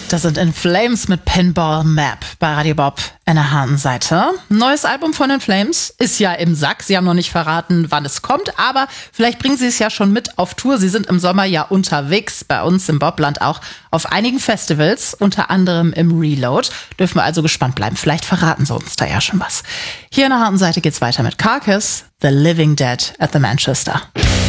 Das sind In Flames mit Pinball Map bei Radio Bob in der harten Seite. Neues Album von In Flames ist ja im Sack. Sie haben noch nicht verraten, wann es kommt, aber vielleicht bringen Sie es ja schon mit auf Tour. Sie sind im Sommer ja unterwegs, bei uns im Bobland auch, auf einigen Festivals, unter anderem im Reload. Dürfen wir also gespannt bleiben. Vielleicht verraten Sie uns da ja schon was. Hier in der harten Seite geht's weiter mit Carcass, The Living Dead at the Manchester.